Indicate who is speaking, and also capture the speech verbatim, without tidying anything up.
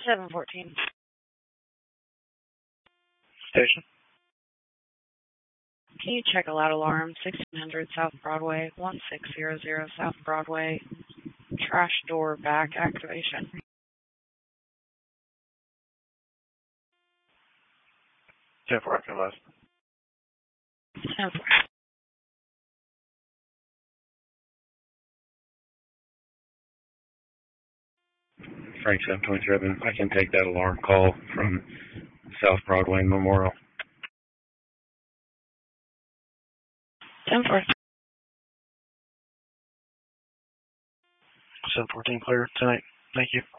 Speaker 1: seven fourteen.
Speaker 2: Station.
Speaker 1: Can you check a loud alarm, sixteen hundred South Broadway, one six zero zero South Broadway, trash door back activation.
Speaker 2: ten four, after last.
Speaker 1: ten four.
Speaker 2: Frank seven twenty-seven, I can take that alarm call from South Broadway Memorial.
Speaker 1: ten four.
Speaker 2: seven fourteen clear tonight. Thank you.